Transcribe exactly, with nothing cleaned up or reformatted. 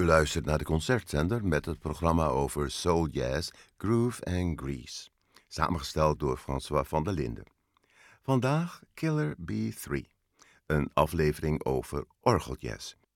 luistert naar de Concertzender met het programma over soul jazz, groove en grease. Samengesteld door François van der Linden. Vandaag Killer B drie, een aflevering over orgeljazz.